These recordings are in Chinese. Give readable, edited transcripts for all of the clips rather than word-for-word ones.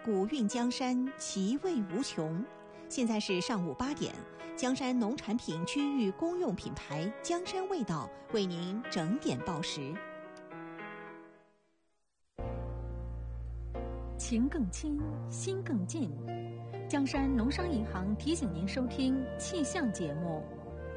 古韵江山，其味无穷。现在是上午8点，江山农产品区域公用品牌江山味道为您整点报时。 情更亲，心更近。江山农商银行提醒您收听气象节目。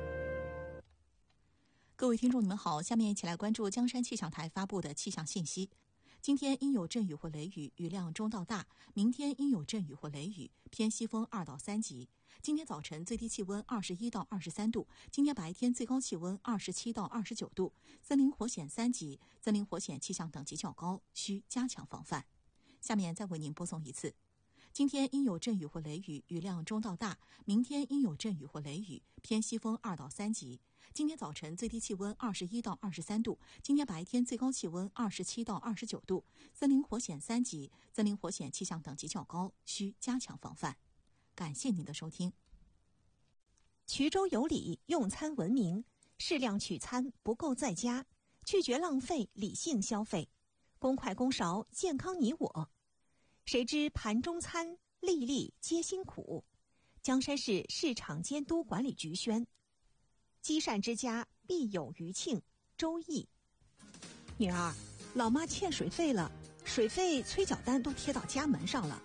各位听众你们好，下面一起来关注江山气象台发布的气象信息。今天阴有阵雨或雷雨，雨量中到大；明天阴有阵雨或雷雨，偏西风2到3级。今天早晨最低气温21到23度，今天白天最高气温27到29度，森林火险3级，森林火险气象等级较高，需加强防范。下面再为您播送一次。今天阴有阵雨或雷雨，雨量中到大；明天阴有阵雨或雷雨，偏西风2到3级。今天早晨最低气温21到23度，今天白天最高气温27到29度，森林火险3级，森林火险气象等级较高，需加强防范。感谢您的收听。 衢州有礼，用餐文明，适量取餐，不够在家，拒绝浪费，理性消费，公筷公勺，健康你我。谁知盘中餐，粒粒皆辛苦。江山市市场监督管理局宣。积善之家必有余庆。周易。女儿，老妈欠水费了，水费催缴单都贴到家门上了，